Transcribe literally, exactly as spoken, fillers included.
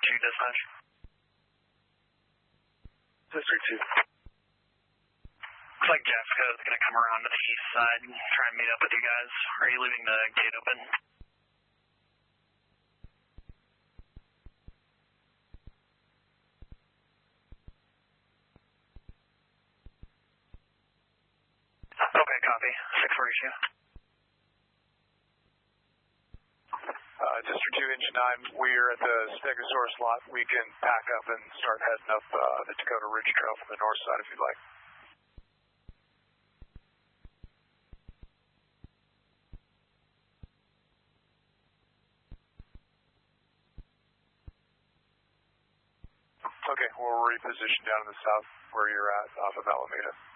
two dispatch. District two. Looks like Jessica is going to come around to the east side and try and meet up with you guys. Are you leaving the gate open? Okay, copy. six forty-two. Uh, District two, Engine nine, we're at the Stegosaurus lot. We can pack up and start heading up uh, the Dakota Ridge Trail from the north side if you'd like. Okay, we'll reposition down in the south where you're at off of Alameda.